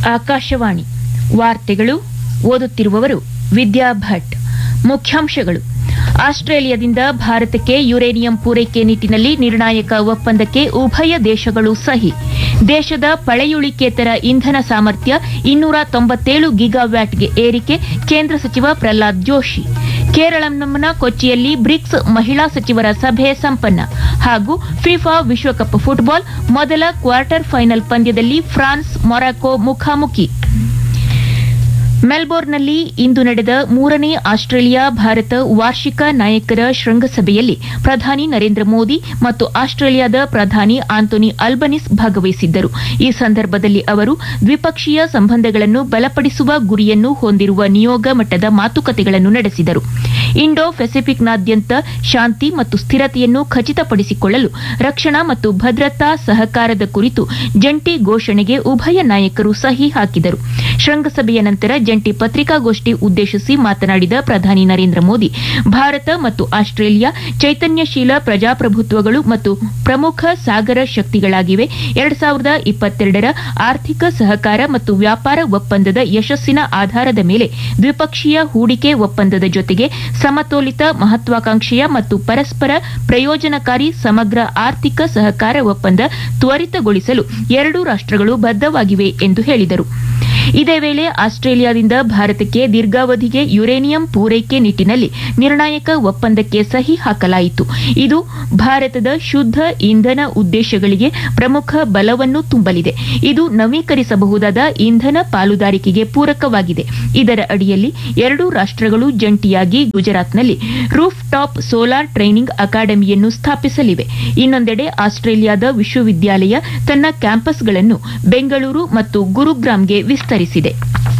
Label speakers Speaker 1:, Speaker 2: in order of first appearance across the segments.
Speaker 1: ಆಕಾಶವಾಣಿ ವಾರ್ತೆಗಳು ಓದುತ್ತಿರುವವರು ವಿದ್ಯಾ ಭಟ್. ಮುಖ್ಯಾಂಶಗಳು: ಆಸ್ಟ್ರೇಲಿಯಾದಿಂದ ಭಾರತಕ್ಕೆ ಯುರೇನಿಯಂ ಪೂರೈಕೆ ನಿಟ್ಟಿನಲ್ಲಿ ನಿರ್ಣಾಯಕ ಒಪ್ಪಂದಕ್ಕೆ ಉಭಯ ದೇಶಗಳು ಸಹಿ. ದೇಶದ ಪಳೆಯುಳಿಕೇತರ ಇಂಧನ ಸಾಮರ್ಥ್ಯ 297 ಗಿಗಾವ್ಯಾಟ್ಗೆ ಏರಿಕೆ. ಕೇಂದ್ರ ಸಚಿವ ಪ್ರಹ್ಲಾದ್ ಜೋಶಿ. ಕೇರಳಂನ ಕೊಚ್ಚಿಯಲ್ಲಿ ಬ್ರಿಕ್ಸ್ ಮಹಿಳಾ ಸಚಿವರ ಸಭೆ ಸಂಪನ್ನ. ಹಾಗೂ ಫಿಫಾ ವಿಶ್ವಕಪ್ ಫುಟ್ಬಾಲ್ ಮೊದಲ ಕ್ವಾರ್ಟರ್ ಫೈನಲ್ ಪಂದ್ಯದಲ್ಲಿ ಫ್ರಾನ್ಸ್ ಮೊರಾಕೊ ಮುಖಾಮುಖಿ. ಮೆಲ್ಬೋರ್ನ್ನಲ್ಲಿ ಇಂದು ನಡೆದ 3ನೇ ಆಸ್ಟ್ರೇಲಿಯಾ ಭಾರತ ವಾರ್ಷಿಕ ನಾಯಕರ ಶೃಂಗಸಭೆಯಲ್ಲಿ ಪ್ರಧಾನಿ ನರೇಂದ್ರ ಮೋದಿ ಮತ್ತು ಆಸ್ಟ್ರೇಲಿಯಾದ ಪ್ರಧಾನಿ ಆಂಟೋನಿ ಅಲ್ಬನಿಸ್ ಭಾಗವಹಿಸಿದ್ದರು. ಈ ಸಂದರ್ಭದಲ್ಲಿ ಅವರು ದ್ವಿಪಕ್ಷೀಯ ಸಂಬಂಧಗಳನ್ನು ಬಲಪಡಿಸುವ ಗುರಿಯನ್ನು ಹೊಂದಿರುವ ನಿಯೋಗ ಮಟ್ಟದ ಮಾತುಕತೆಗಳನ್ನು ನಡೆಸಿದರು. ಇಂಡೋ ಪೆಸಿಫಿಕ್ನಾದ್ಯಂತ ಶಾಂತಿ ಮತ್ತು ಸ್ಥಿರತೆಯನ್ನು ಖಚಿತಪಡಿಸಿಕೊಳ್ಳಲು ರಕ್ಷಣಾ ಮತ್ತು ಭದ್ರತಾ ಸಹಕಾರದ ಕುರಿತು ಜಂಟಿ ಘೋಷಣೆಗೆ ಉಭಯ ನಾಯಕರು ಸಹಿ ಹಾಕಿದರು. ಶೃಂಗಸಭೆಯ ನಂತರ ಜಂಟಿ ಪತ್ರಿಕಾಗೋಷ್ಠಿ ಉದ್ದೇಶಿಸಿ ಮಾತನಾಡಿದ ಪ್ರಧಾನಿ ನರೇಂದ್ರ ಮೋದಿ, ಭಾರತ ಮತ್ತು ಆಸ್ಟ್ರೇಲಿಯಾ ಚೈತನ್ಯಶೀಲ ಪ್ರಜಾಪ್ರಭುತ್ವಗಳು ಮತ್ತು ಪ್ರಮುಖ ಸಾಗರ ಶಕ್ತಿಗಳಾಗಿವೆ. 2022ರ ಆರ್ಥಿಕ ಸಹಕಾರ ಮತ್ತು ವ್ಯಾಪಾರ ಒಪ್ಪಂದದ ಯಶಸ್ಸಿನ ಆಧಾರದ ಮೇಲೆ ದ್ವಿಪಕ್ಷೀಯ ಹೂಡಿಕೆ ಒಪ್ಪಂದದ ಜೊತೆಗೆ ಸಮತೋಲಿತ, ಮಹತ್ವಾಕಾಂಕ್ಷೆಯ ಮತ್ತು ಪರಸ್ಪರ ಪ್ರಯೋಜನಕಾರಿ ಸಮಗ್ರ ಆರ್ಥಿಕ ಸಹಕಾರ ಒಪ್ಪಂದ ತ್ವರಿತಗೊಳಿಸಲು ಎರಡೂ ರಾಷ್ಟಗಳು ಬದ್ಧವಾಗಿವೆ ಎಂದು ಹೇಳಿದರು. ಇದೇ ವೇಳೆ ಆಸ್ಟ್ರೇಲಿಯಾದಿಂದ ಭಾರತಕ್ಕೆ ದೀರ್ಘಾವಧಿಗೆ ಯುರೇನಿಯಂ ಪೂರೈಕೆ ನಿಟ್ಟಿನಲ್ಲಿ ನಿರ್ಣಾಯಕ ಒಪ್ಪಂದಕ್ಕೆ ಸಹಿ ಹಾಕಲಾಯಿತು. ಇದು ಭಾರತದ ಶುದ್ಧ ಇಂಧನ ಉದ್ದೇಶಗಳಿಗೆ ಪ್ರಮುಖ ಬಲವನ್ನು ತುಂಬಲಿದೆ. ಇದು ನವೀಕರಿಸಬಹುದಾದ ಇಂಧನ ಪಾಲುದಾರಿಕೆಗೆ ಪೂರಕವಾಗಿದೆ. ಇದರ ಅಡಿಯಲ್ಲಿ ಎರಡೂ ರಾಷ್ಟಗಳು ಜಂಟಿಯಾಗಿ ಗುಜರಾತ್ನಲ್ಲಿ ರೂಫ್ ಟಾಪ್ ಸೋಲಾರ್ ಟ್ರೈನಿಂಗ್ ಅಕಾಡೆಮಿಯನ್ನು ಸ್ಥಾಪಿಸಲಿವೆ. ಇನ್ನೊಂದೆಡೆ ಆಸ್ಟ್ರೇಲಿಯಾದ ವಿಶ್ವವಿದ್ಯಾಲಯ ತನ್ನ ಕ್ಯಾಂಪಸ್ಗಳನ್ನು ಬೆಂಗಳೂರು ಮತ್ತು ಗುರುಗ್ರಾಂಗೆ ವಿಸ್ತರಿಸಿದೆ.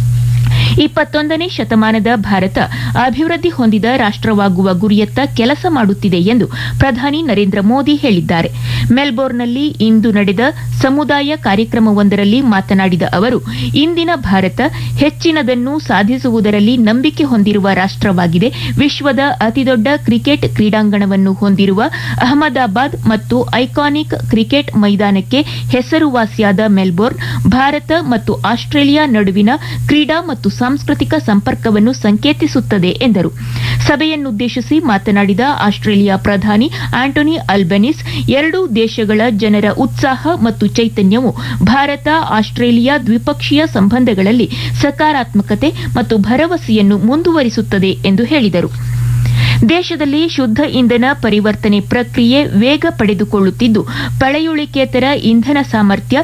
Speaker 1: 21ನೇ ಶತಮಾನದ ಭಾರತ ಅಭಿವೃದ್ಧಿ ಹೊಂದಿದ ರಾಷ್ಟವಾಗುವ ಗುರಿಯತ್ತ ಕೆಲಸ ಮಾಡುತ್ತಿದೆ ಎಂದು ಪ್ರಧಾನಿ ನರೇಂದ್ರ ಮೋದಿ ಹೇಳಿದ್ದಾರೆ. ಮೆಲ್ಬೋರ್ನ್ನಲ್ಲಿ ಇಂದು ನಡೆದ ಸಮುದಾಯ ಕಾರ್ಯಕ್ರಮವೊಂದರಲ್ಲಿ ಮಾತನಾಡಿದ ಅವರು, ಇಂದಿನ ಭಾರತ ಹೆಚ್ಚಿನದನ್ನು ಸಾಧಿಸುವುದರಲ್ಲಿ ನಂಬಿಕೆ ಹೊಂದಿರುವ ರಾಷ್ಟವಾಗಿದೆ. ವಿಶ್ವದ ಅತಿದೊಡ್ಡ ಕ್ರಿಕೆಟ್ ಕ್ರೀಡಾಂಗಣವನ್ನು ಹೊಂದಿರುವ ಅಹಮದಾಬಾದ್ ಮತ್ತು ಐಕಾನಿಕ್ ಕ್ರಿಕೆಟ್ ಮೈದಾನಕ್ಕೆ ಹೆಸರುವಾಸಿಯಾದ ಮೆಲ್ಬೋರ್ನ್ ಭಾರತ ಮತ್ತು ಆಸ್ಟ್ರೇಲಿಯಾ ನಡುವಿನ ಕ್ರೀಡಾ ಮತ್ತು ಸಾಂಸ್ಕೃತಿಕ ಸಂಪರ್ಕವನ್ನು ಸಂಕೇತಿಸುತ್ತದೆ ಎಂದರು. ಸಭೆಯನ್ನುದ್ದೇಶಿಸಿ ಮಾತನಾಡಿದ ಆಸ್ಟ್ರೇಲಿಯಾ ಪ್ರಧಾನಿ ಆಂಟೋನಿ ಅಲ್ಬನಿಸ್, ಎರಡೂ ದೇಶಗಳ ಜನರ ಉತ್ಸಾಹ ಮತ್ತು ಚೈತನ್ಯವು ಭಾರತ ಆಸ್ಟ್ರೇಲಿಯಾ ದ್ವಿಪಕ್ಷೀಯ ಸಂಬಂಧಗಳಲ್ಲಿ ಸಕಾರಾತ್ಮಕತೆ ಮತ್ತು ಭರವಸೆಯನ್ನು ಮುಂದುವರಿಸುತ್ತದೆ ಎಂದು ಹೇಳಿದರು. ದೇಶದಲ್ಲಿ ಶುದ್ಧ ಇಂಧನ ಪರಿವರ್ತನೆ ಪ್ರಕ್ರಿಯೆ ವೇಗ ಪಡೆದುಕೊಳ್ಳುತ್ತಿದ್ದು, ಪಳೆಯುಳಿಕೇತರ ಇಂಧನ ಸಾಮರ್ಥ್ಯ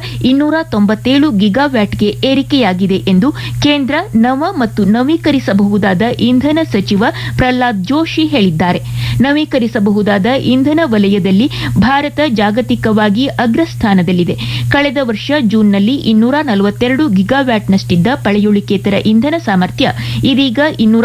Speaker 1: 297 ಗಿಗಾವ್ಯಾಟ್ಗೆ ಏರಿಕೆಯಾಗಿದೆ ಎಂದು ಕೇಂದ್ರ ನವ ಮತ್ತು ನವೀಕರಿಸಬಹುದಾದ ಇಂಧನ ಸಚಿವ ಪ್ರಹ್ಲಾದ್ ಜೋಶಿ ಹೇಳಿದ್ದಾರೆ. ನವೀಕರಿಸಬಹುದಾದ ಇಂಧನ ವಲಯದಲ್ಲಿ ಭಾರತ ಜಾಗತಿಕವಾಗಿ ಅಗ್ರಸ್ಥಾನದಲ್ಲಿದೆ. ಕಳೆದ ವರ್ಷ ಜೂನ್ನಲ್ಲಿ 242 ಗಿಗಾವ್ಯಾಟ್ನಷ್ಟಿದ್ದ ಪಳೆಯುಳಿಕೇತರ ಇಂಧನ ಸಾಮರ್ಥ್ಯ ಇದೀಗ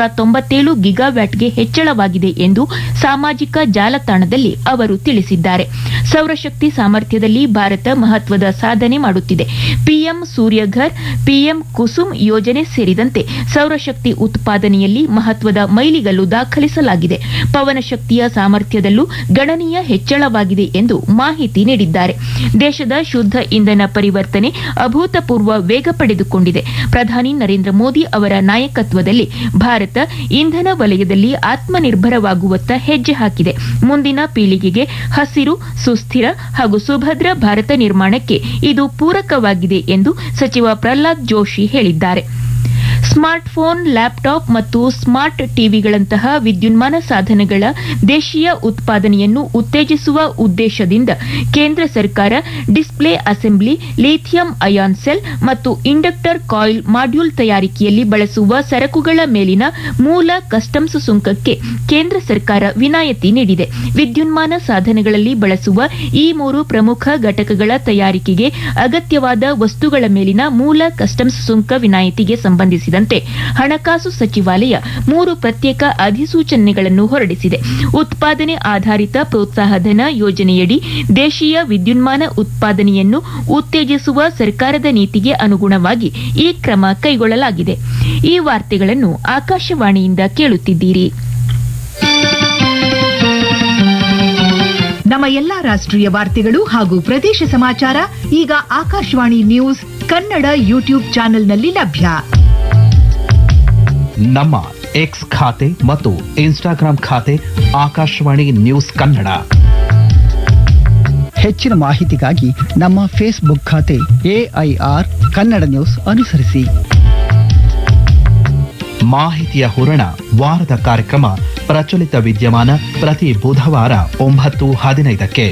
Speaker 1: 297 ಗಿಗಾವ್ಯಾಟ್ಗೆ ಹೆಚ್ಚಳವಾಗಿದೆ ಎಂದು ಸಾಮಾಜಿಕ ಜಾಲತಾಣದಲ್ಲಿ ಅವರು ತಿಳಿಸಿದ್ದಾರೆ. ಸೌರಶಕ್ತಿ ಸಾಮರ್ಥ್ಯದಲ್ಲಿ ಭಾರತ ಮಹತ್ವದ ಸಾಧನೆ ಮಾಡುತ್ತಿದೆ. ಪಿಎಂ ಸೂರ್ಯಘರ್, ಪಿಎಂ ಕುಸುಮ್ ಯೋಜನೆ ಸೇರಿದಂತೆ ಸೌರಶಕ್ತಿ ಉತ್ಪಾದನೆಯಲ್ಲಿ ಮಹತ್ವದ ಮೈಲಿಗಲ್ಲು ದಾಖಲಿಸಲಾಗಿದೆ. ಪವನಶಕ್ತಿಯ ಸಾಮರ್ಥ್ಯದಲ್ಲೂ ಗಣನೀಯ ಹೆಚ್ಚಳವಾಗಿದೆ ಎಂದು ಮಾಹಿತಿ ನೀಡಿದ್ದಾರೆ. ದೇಶದ ಶುದ್ಧ ಇಂಧನ ಪರಿವರ್ತನೆ ಅಭೂತಪೂರ್ವ ವೇಗ ಪಡೆದುಕೊಂಡಿದೆ. ಪ್ರಧಾನಿ ನರೇಂದ್ರ ಮೋದಿ ಅವರ ನಾಯಕತ್ವದಲ್ಲಿ ಭಾರತ ಇಂಧನ ವಲಯದಲ್ಲಿ ಆತ್ಮನಿರ್ಭರವಾಗುವತ್ತ ಹೆಜ್ಜೆ ಹಾಕಿದೆ. ಮುಂದಿನ ಪೀಳಿಗೆಗೆ ಹಸಿರು, ಸುಸ್ಥಿರ ಹಾಗೂ ಸುಭದ್ರ ಭಾರತ ನಿರ್ಮಾಣಕ್ಕೆ ಇದು ಪೂರಕವಾಗಿದೆ ಎಂದು ಸಚಿವ ಪ್ರಹ್ಲಾದ್ ಜೋಶಿ ಹೇಳಿದ್ದಾರೆ. ಸ್ಮಾರ್ಟ್ಫೋನ್, ಲ್ಯಾಪ್ಟಾಪ್ ಮತ್ತು ಸ್ಮಾರ್ಟ್ ಟಿವಿಗಳಂತಹ ವಿದ್ಯುನ್ಮಾನ ಸಾಧನಗಳ ದೇಶೀಯ ಉತ್ಪಾದನೆಯನ್ನು ಉತ್ತೇಜಿಸುವ ಉದ್ದೇಶದಿಂದ ಕೇಂದ್ರ ಸರ್ಕಾರ display assembly, lithium ion cell ಮತ್ತು ಇಂಡಕ್ಟರ್ ಕಾಯಿಲ್ ಮಾಡ್ಯೂಲ್ ತಯಾರಿಕೆಯಲ್ಲಿ ಬಳಸುವ ಸರಕುಗಳ ಮೇಲಿನ ಮೂಲ ಕಸ್ಟಮ್ಸ್ ಸುಂಕಕ್ಕೆ ಕೇಂದ್ರ ಸರ್ಕಾರ ವಿನಾಯಿತಿ ನೀಡಿದೆ. ವಿದ್ಯುನ್ಮಾನ ಸಾಧನಗಳಲ್ಲಿ ಬಳಸುವ ಈ 3 ಪ್ರಮುಖ ಘಟಕಗಳ ತಯಾರಿಕೆಗೆ ಅಗತ್ಯವಾದ ವಸ್ತುಗಳ ಮೇಲಿನ ಮೂಲ ಕಸ್ಟಮ್ಸ್ ಸುಂಕ ವಿನಾಯಿತಿಗೆ ಸಂಬಂಧಿಸಿದಂತೆ ಹಣಕಾಸು ಸಚಿವಾಲಯ 3 ಪ್ರತ್ಯೇಕ ಅಧಿಸೂಚನೆಗಳನ್ನು ಹೊರಡಿಸಿದೆ. ಉತ್ಪಾದನೆ ಆಧಾರಿತ ಪ್ರೋತ್ಸಾಹಧನ ಯೋಜನೆಯಡಿ ದೇಶೀಯ ವಿದ್ಯುನ್ಮಾನ ಉತ್ಪಾದನೆಯನ್ನು ಉತ್ತೇಜಿಸುವ ಸರ್ಕಾರದ ನೀತಿಗೆ ಅನುಗುಣವಾಗಿ ಈ ಕ್ರಮ ಕೈಗೊಳ್ಳಲಾಗಿದೆ. ಈ ವಾರ್ತೆಗಳನ್ನು ಆಕಾಶವಾಣಿಯಿಂದ ಕೇಳುತ್ತಿದ್ದೀರಿ.
Speaker 2: ನಮ್ಮ ಎಲ್ಲಾ ರಾಷ್ಟ್ರೀಯ ವಾರ್ತೆಗಳು ಹಾಗೂ ಪ್ರದೇಶ ಸಮಾಚಾರ ಈಗ ಆಕಾಶವಾಣಿ ನ್ಯೂಸ್ ಕನ್ನಡ ಯೂಟ್ಯೂಬ್ ಚಾನೆಲ್ನಲ್ಲಿ ಲಭ್ಯ.
Speaker 3: ನಮ್ಮ ಎಕ್ಸ್ ಖಾತೆ ಮತ್ತು ಇನ್ಸ್ಟಾಗ್ರಾಂ ಖಾತೆ ಆಕಾಶವಾಣಿ ನ್ಯೂಸ್ ಕನ್ನಡ.
Speaker 4: ಹೆಚ್ಚಿನ ಮಾಹಿತಿಗಾಗಿ ನಮ್ಮ ಫೇಸ್ಬುಕ್ ಖಾತೆ AIR ಕನ್ನಡ ನ್ಯೂಸ್ ಅನುಸರಿಸಿ.
Speaker 3: ಮಾಹಿತಿಯ ಹೂರಣ ವಾರದ ಕಾರ್ಯಕ್ರಮ ಪ್ರಚಲಿತ ವಿದ್ಯಮಾನ ಪ್ರತಿ ಬುಧವಾರ 9:15ಕ್ಕೆ.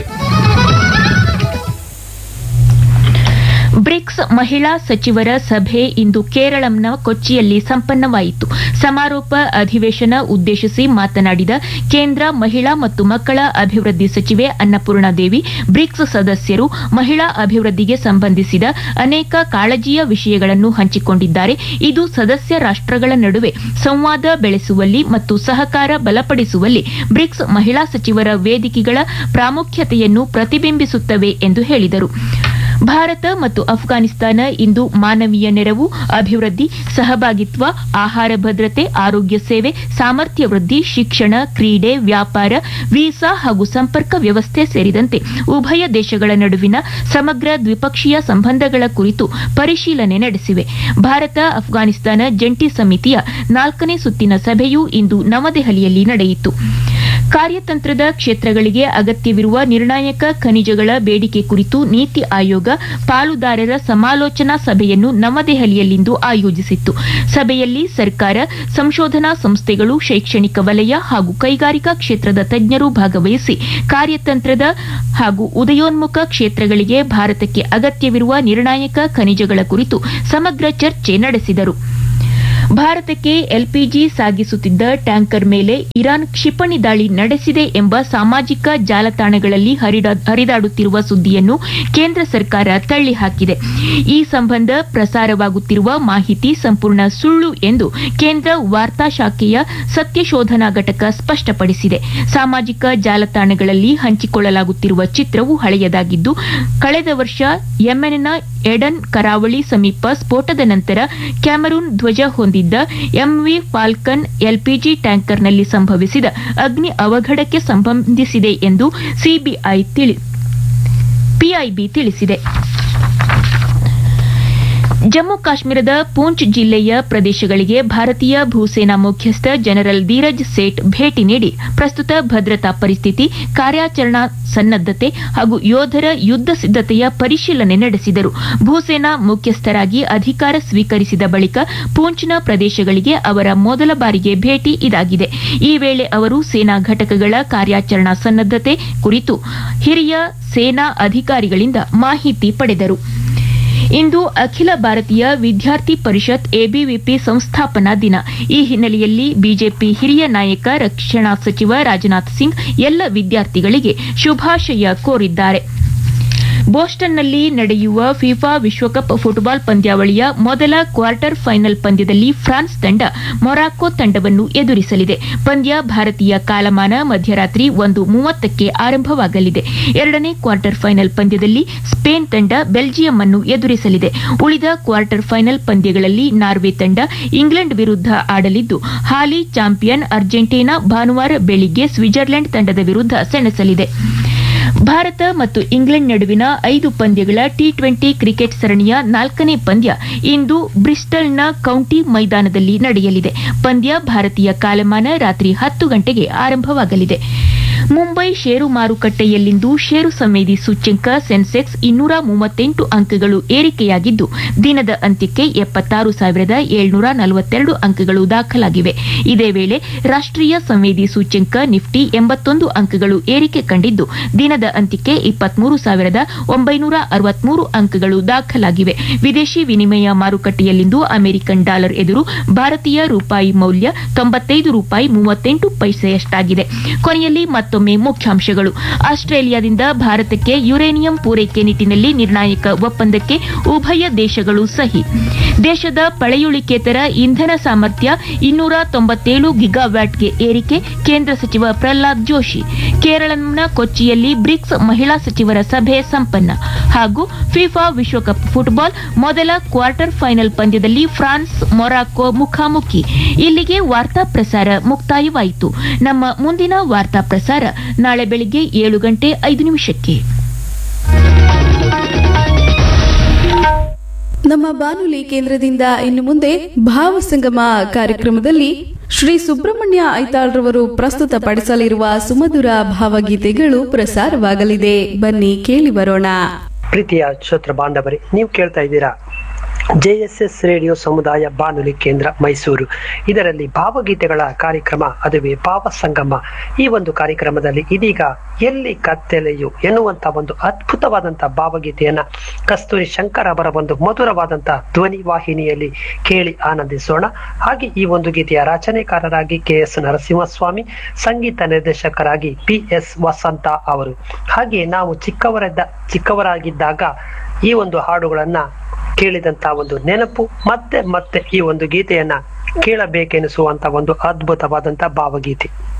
Speaker 1: ಬ್ರಿಕ್ಸ್ ಮಹಿಳಾ ಸಚಿವರ ಸಭೆ ಇಂದು ಕೇರಳಂನ ಕೊಚ್ಚಿಯಲ್ಲಿ ಸಂಪನ್ನವಾಯಿತು. ಸಮಾರೋಪ ಅಧಿವೇಶನ ಉದ್ದೇಶಿಸಿ ಮಾತನಾಡಿದ ಕೇಂದ್ರ ಮಹಿಳಾ ಮತ್ತು ಮಕ್ಕಳ ಅಭಿವೃದ್ಧಿ ಸಚಿವೆ ಅನ್ನಪೂರ್ಣಾದೇವಿ, ಬ್ರಿಕ್ಸ್ ಸದಸ್ಯರು ಮಹಿಳಾ ಅಭಿವೃದ್ಧಿಗೆ ಸಂಬಂಧಿಸಿದ ಅನೇಕ ಕಾಳಜಿಯ ವಿಷಯಗಳನ್ನು ಹಂಚಿಕೊಂಡಿದ್ದಾರೆ. ಇದು ಸದಸ್ಯ ರಾಷ್ಟ್ರಗಳ ನಡುವೆ ಸಂವಾದ ಬೆಳೆಸುವಲ್ಲಿ ಮತ್ತು ಸಹಕಾರ ಬಲಪಡಿಸುವಲ್ಲಿ ಬ್ರಿಕ್ಸ್ ಮಹಿಳಾ ಸಚಿವರ ವೇದಿಕೆಗಳ ಪ್ರಾಮುಖ್ಯತೆಯನ್ನು ಪ್ರತಿಬಿಂಬಿಸುತ್ತವೆ ಎಂದು ಹೇಳಿದರು. ಭಾರತ ಮತ್ತು ಅಫ್ಘಾನಿಸ್ತಾನ ಇಂದು ಮಾನವೀಯ ನೆರವು, ಅಭಿವೃದ್ಧಿ, ಸಹಭಾಗಿತ್ವ, ಆಹಾರ ಭದ್ರತೆ, ಆರೋಗ್ಯ ಸೇವೆ, ಸಾಮರ್ಥ್ಯ ವೃದ್ಧಿ, ಶಿಕ್ಷಣ, ಕ್ರೀಡೆ, ವ್ಯಾಪಾರ, ವೀಸಾ ಹಾಗೂ ಸಂಪರ್ಕ ವ್ಯವಸ್ಥೆ ಸೇರಿದಂತೆ ಉಭಯ ದೇಶಗಳ ನಡುವಿನ ಸಮಗ್ರ ದ್ವಿಪಕ್ಷೀಯ ಸಂಬಂಧಗಳ ಕುರಿತು ಪರಿಶೀಲನೆ ನಡೆಸಿವೆ. ಭಾರತ ಅಫ್ಘಾನಿಸ್ತಾನ ಜಂಟಿ ಸಮಿತಿಯ 4ನೇ ಸುತ್ತಿನ ಸಭೆಯು ಇಂದು ನವದೆಹಲಿಯಲ್ಲಿ ನಡೆಯಿತು. ಕಾರ್ಯತಂತ್ರದ ಕ್ಷೇತ್ರಗಳಿಗೆ ಅಗತ್ಯವಿರುವ ನಿರ್ಣಾಯಕ ಖನಿಜಗಳ ಬೇಡಿಕೆ ಕುರಿತು ನೀತಿ ಆಯೋಗ ಪಾಲುದಾರರ ಸಮಾಲೋಚನಾ ಸಭೆಯನ್ನು ನವದೆಹಲಿಯಲ್ಲಿಂದು ಆಯೋಜಿಸಿತ್ತು. ಸಭೆಯಲ್ಲಿ ಸರ್ಕಾರ, ಸಂಶೋಧನಾ ಸಂಸ್ಥೆಗಳು, ಶೈಕ್ಷಣಿಕ ವಲಯ ಹಾಗೂ ಕೈಗಾರಿಕಾ ಕ್ಷೇತ್ರದ ತಜ್ಞರು ಭಾಗವಹಿಸಿ ಕಾರ್ಯತಂತ್ರದ ಹಾಗೂ ಉದಯೋನ್ಮುಖ ಕ್ಷೇತ್ರಗಳಿಗೆ ಭಾರತಕ್ಕೆ ಅಗತ್ಯವಿರುವ ನಿರ್ಣಾಯಕ ಖನಿಜಗಳ ಕುರಿತು ಸಮಗ್ರ ಚರ್ಚೆ ನಡೆಸಿದರು. ಭಾರತಕ್ಕೆ ಎಲ್ಪಿಜಿ ಸಾಗಿಸುತ್ತಿದ್ದ ಟ್ಯಾಂಕರ್ ಮೇಲೆ ಇರಾನ್ ಕ್ಷಿಪಣಿ ದಾಳಿ ನಡೆಸಿದೆ ಎಂಬ ಸಾಮಾಜಿಕ ಜಾಲತಾಣಗಳಲ್ಲಿ ಹರಿದಾಡುತ್ತಿರುವ ಸುದ್ದಿಯನ್ನು ಕೇಂದ್ರ ಸರ್ಕಾರ ತಳ್ಳಿಹಾಕಿದೆ. ಈ ಸಂಬಂಧ ಪ್ರಸಾರವಾಗುತ್ತಿರುವ ಮಾಹಿತಿ ಸಂಪೂರ್ಣ ಸುಳ್ಳು ಎಂದು ಕೇಂದ್ರ ವಾರ್ತಾ ಶಾಖೆಯ ಸತ್ಯಶೋಧನಾ ಘಟಕ ಸ್ಪಷ್ಟಪಡಿಸಿದೆ. ಸಾಮಾಜಿಕ ಜಾಲತಾಣಗಳಲ್ಲಿ ಹಂಚಿಕೊಳ್ಳಲಾಗುತ್ತಿರುವ ಚಿತ್ರವು ಹಳೆಯದಾಗಿದ್ದು, ಕಳೆದ ವರ್ಷ ಯೆಮೆನ್ನ ಎಡನ್ ಕರಾವಳಿ ಸಮೀಪ ಸ್ಫೋಟದ ನಂತರ ಕ್ಯಾಮರೂನ್ ಧ್ವಜ ಹೊಂದಿದ್ದ ಎಂವಿ ಫಾಲ್ಕನ್ ಎಲ್ಪಿಜಿ ಟ್ಯಾಂಕರ್ನಲ್ಲಿ ಸಂಭವಿಸಿದ ಅಗ್ನಿ ಅವಘಡಕ್ಕೆ ಸಂಬಂಧಿಸಿದೆ ಎಂದು ಪಿಐಬಿ ತಿಳಿಸಿದೆ. ಜಮ್ಮು ಕಾಶ್ಮೀರದ ಪೂಂಚ್ ಜಿಲ್ಲೆಯ ಪ್ರದೇಶಗಳಿಗೆ ಭಾರತೀಯ ಭೂಸೇನಾ ಮುಖ್ಯಸ್ಥ ಜನರಲ್ ಧೀರಜ್ ಸೇಠ್ ಭೇಟಿ ನೀಡಿ ಪ್ರಸ್ತುತ ಭದ್ರತಾ ಪರಿಸ್ಥಿತಿ, ಕಾರ್ಯಾಚರಣಾ ಸನ್ನದ್ದತೆ ಹಾಗೂ ಯೋಧರ ಯುದ್ಧ ಸಿದ್ದತೆಯ ಪರಿಶೀಲನೆ ನಡೆಸಿದರು. ಭೂಸೇನಾ ಮುಖ್ಯಸ್ಥರಾಗಿ ಅಧಿಕಾರ ಸ್ವೀಕರಿಸಿದ ಬಳಿಕ ಪೂಂಚ್ನ ಪ್ರದೇಶಗಳಿಗೆ ಅವರ ಮೊದಲ ಬಾರಿಗೆ ಭೇಟಿ ಇದಾಗಿದೆ. ಈ ವೇಳೆ ಅವರು ಸೇನಾ ಘಟಕಗಳ ಕಾರ್ಯಾಚರಣಾ ಸನ್ನದ್ದತೆ ಕುರಿತು ಹಿರಿಯ ಸೇನಾ ಅಧಿಕಾರಿಗಳಿಂದ ಮಾಹಿತಿ ಪಡೆದರು. ಇಂದು ಅಖಿಲ ಭಾರತೀಯ ವಿದ್ಯಾರ್ಥಿ ಪರಿಷತ್ ಎಬಿವಿಪಿ ಸಂಸ್ಥಾಪನಾ ದಿನ. ಈ ಹಿನ್ನೆಲೆಯಲ್ಲಿ ಬಿಜೆಪಿ ಹಿರಿಯ ನಾಯಕ ರಕ್ಷಣಾ ಸಚಿವ ರಾಜನಾಥ್ ಸಿಂಗ್ ಎಲ್ಲ ವಿದ್ಯಾರ್ಥಿಗಳಿಗೆ ಶುಭಾಶಯ ಕೋರಿದ್ದಾರೆ. ಬೋಸ್ಟನ್ನಲ್ಲಿ ನಡೆಯುವ ಫಿಫಾ ವಿಶ್ವಕಪ್ ಫುಟ್ಬಾಲ್ ಪಂದ್ಯಾವಳಿಯ ಮೊದಲ ಕ್ವಾರ್ಟರ್ ಫೈನಲ್ ಪಂದ್ಯದಲ್ಲಿ ಫ್ರಾನ್ಸ್ ತಂಡ ಮೊರಾಕೊ ತಂಡವನ್ನು ಎದುರಿಸಲಿದೆ. ಪಂದ್ಯ ಭಾರತೀಯ ಕಾಲಮಾನ ಮಧ್ಯರಾತ್ರಿ 1:30ಕ್ಕೆ ಆರಂಭವಾಗಲಿದೆ. ಎರಡನೇ ಕ್ವಾರ್ಟರ್ ಫೈನಲ್ ಪಂದ್ಯದಲ್ಲಿ ಸ್ಪೇನ್ ತಂಡ ಬೆಲ್ಜಿಯಂ ಅನ್ನು ಎದುರಿಸಲಿದೆ. ಉಳಿದ ಕ್ವಾರ್ಟರ್ ಫೈನಲ್ ಪಂದ್ಯಗಳಲ್ಲಿ ನಾರ್ವೆ ತಂಡ ಇಂಗ್ಲೆಂಡ್ ವಿರುದ್ಧ ಆಡಲಿದ್ದು, ಹಾಲಿ ಚಾಂಪಿಯನ್ ಅರ್ಜೆಂಟೀನಾ ಭಾನುವಾರ ಬೆಳಿಗ್ಗೆ ಸ್ವಿಟ್ಜರ್ಲೆಂಡ್ ತಂಡದ ವಿರುದ್ಧ ಸೆಣಸಲಿದೆ. ಭಾರತ ಮತ್ತು ಇಂಗ್ಲೆಂಡ್ ನಡುವಿನ 5 ಪಂದ್ಯಗಳ ಟಿ20 ಕ್ರಿಕೆಟ್ ಸರಣಿಯ 4ನೇ ಪಂದ್ಯ ಇಂದು ಬ್ರಿಸ್ಟಲ್ನ ಕೌಂಟಿ ಮೈದಾನದಲ್ಲಿ ನಡೆಯಲಿದೆ. ಪಂದ್ಯ ಭಾರತೀಯ ಕಾಲಮಾನ ರಾತ್ರಿ 10 ಗಂಟೆಗೆ ಆರಂಭವಾಗಲಿದೆ. ಮುಂಬೈ ಷೇರು ಮಾರುಕಟ್ಟೆಯಲ್ಲಿಂದು ಷೇರು ಸಂವೇದಿ ಸೂಚ್ಯಂಕ ಸೆನ್ಸೆಕ್ಸ್ 238 ಅಂಕಗಳು ಏರಿಕೆಯಾಗಿದ್ದು, ದಿನದ ಅಂತ್ಯಕ್ಕೆ 76,742 ಅಂಕಗಳು ದಾಖಲಾಗಿವೆ. ಇದೇ ವೇಳೆ ರಾಷ್ಟ್ರೀಯ ಸಂವೇದಿ ಸೂಚ್ಯಂಕ ನಿಫ್ಟಿ 81 ಅಂಕಗಳು ಏರಿಕೆ ಕಂಡಿದ್ದು, ದಿನದ ಅಂತ್ಯಕ್ಕೆ 23,963 ಅಂಕಗಳು ದಾಖಲಾಗಿವೆ. ವಿದೇಶಿ ವಿನಿಮಯ ಮಾರುಕಟ್ಟೆಯಲ್ಲಿಂದು ಅಮೆರಿಕನ್ ಡಾಲರ್ ಎದುರು ಭಾರತೀಯ ರೂಪಾಯಿ ಮೌಲ್ಯ 95 ರೂಪಾಯಿ 38 ಪೈಸೆಯಷ್ಟಾಗಿದೆ. ಕೊನೆಯಲ್ಲಿ ಮತ್ತೊಮ್ಮೆ ಮುಖ್ಯಾಂಶಗಳು. ಆಸ್ಟ್ರೇಲಿಯಾದಿಂದ ಭಾರತಕ್ಕೆ ಯುರೇನಿಯಂ ಪೂರೈಕೆ ನಿಟ್ಟಿನಲ್ಲಿ ನಿರ್ಣಾಯಕ ಒಪ್ಪಂದಕ್ಕೆ ಉಭಯ ದೇಶಗಳು ಸಹಿ. ದೇಶದ ಪಳೆಯುಳಿಕೇತರ ಇಂಧನ ಸಾಮರ್ಥ್ಯ 297 ಗಿಗಾವ್ಯಾಟ್ಗೆ ಏರಿಕೆ, ಕೇಂದ್ರ ಸಚಿವ ಪ್ರಹ್ಲಾದ್ ಜೋಶಿ. ಕೇರಳಂನ ಕೊಚ್ಚಿಯಲ್ಲಿ ಬ್ರಿಕ್ಸ್ ಮಹಿಳಾ ಸಚಿವರ ಸಭೆ ಸಂಪನ್ನ. ಹಾಗೂ ಫಿಫಾ ವಿಶ್ವಕಪ್ ಫುಟ್ಬಾಲ್ ಮೊದಲ ಕ್ವಾರ್ಟರ್ ಫೈನಲ್ ಪಂದ್ಯದಲ್ಲಿ ಫ್ರಾನ್ಸ್ ಮೊರಾಕೊ ಮುಖಾಮುಖಿ. ಇಲ್ಲಿಗೆ ವಾರ್ತಾ ಪ್ರಸಾರ ಮುಕ್ತಾಯವಾಯಿತು. ನಮ್ಮ ಮುಂದಿನ ವಾರ್ತಾ ಪ್ರಸಾರ ನಾಳೆ ಬೆಳಿಗ್ಗೆ 7:05.
Speaker 5: ನಮ್ಮ ಬಾನುಲಿ ಕೇಂದ್ರದಿಂದ ಇನ್ನು ಮುಂದೆ ಭಾವಸಂಗಮ ಕಾರ್ಯಕ್ರಮದಲ್ಲಿ ಶ್ರೀ ಸುಬ್ರಹ್ಮಣ್ಯ ಐತಾಳ್ರವರು ಪ್ರಸ್ತುತಪಡಿಸಲಿರುವ ಸುಮಧುರ ಭಾವಗೀತೆಗಳು ಪ್ರಸಾರವಾಗಲಿದೆ. ಬನ್ನಿ ಕೇಳಿ ಬರೋಣ.
Speaker 6: ಪ್ರೀತಿಯ ಶ್ರೋತೃ ಬಾಂಧವರೇ, ನೀವು ಕೇಳ್ತಾ ಇದ್ದೀರಾ JSS ರೇಡಿಯೋ ಸಮುದಾಯ ಬಾನುಲಿ ಕೇಂದ್ರ ಮೈಸೂರು. ಇದರಲ್ಲಿ ಭಾವಗೀತೆಗಳ ಕಾರ್ಯಕ್ರಮ, ಅದುವೇ ಭಾವ ಸಂಗಮ. ಈ ಒಂದು ಕಾರ್ಯಕ್ರಮದಲ್ಲಿ ಇದೀಗ ಎಲ್ಲಿ ಕತ್ತಲೆಯು ಎನ್ನುವಂತ ಒಂದು ಅದ್ಭುತವಾದಂತಹ ಭಾವಗೀತೆಯನ್ನ ಕಸ್ತೂರಿ ಶಂಕರ್ ಅವರ ಒಂದು ಮಧುರವಾದಂತಹ ಧ್ವನಿ ವಾಹಿನಿಯಲ್ಲಿ ಕೇಳಿ ಆನಂದಿಸೋಣ. ಹಾಗೆ ಈ ಒಂದು ಗೀತೆಯ ರಚನೆಕಾರರಾಗಿ KS ನರಸಿಂಹಸ್ವಾಮಿ, ಸಂಗೀತ ನಿರ್ದೇಶಕರಾಗಿ PS ವಸಂತ ಅವರು. ಹಾಗೆ ನಾವು ಚಿಕ್ಕವರಾಗಿದ್ದಾಗ ಈ ಒಂದು ಹಾಡುಗಳನ್ನ ಕೇಳಿದಂತ ಒಂದು ನೆನಪು ಮತ್ತೆ ಮತ್ತೆ ಈ ಒಂದು ಗೀತೆಯನ್ನ ಕೇಳಬೇಕೆನಿಸುವಂತ ಒಂದು ಅದ್ಭುತವಾದಂತ ಭಾವಗೀತೆ.